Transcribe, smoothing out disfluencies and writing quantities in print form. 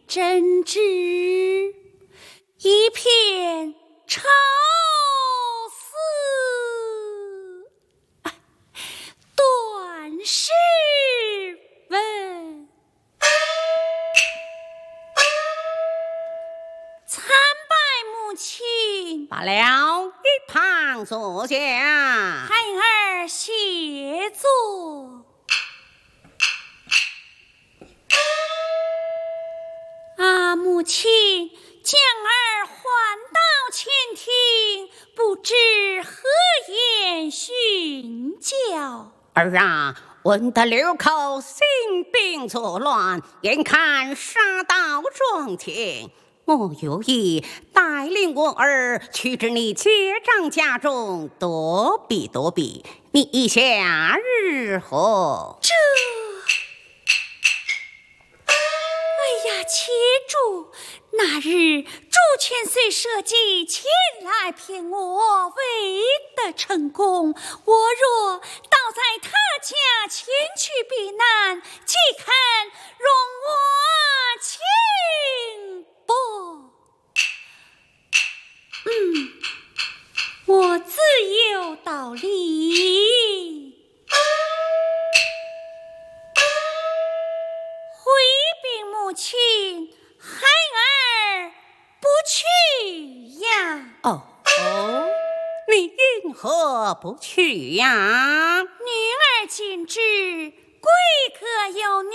真挚，一片愁思。段诗文，参拜母亲。 罢了，一旁坐下。 孩儿谢座。母亲，将儿唤到前庭，不知何言训教。 儿啊，闻得六口兴兵作乱，眼看杀到庄前，我有意带领我儿去至你结账家中躲避躲避，你意下如何？ 哎呀，且住！那日朱千岁设计前来骗我，未得成功。我若倒在他家前去避难，岂肯容我轻薄？我自有道理。回禀母亲，孩儿不去呀。 哦，你因何不去呀？ 女儿今知贵客有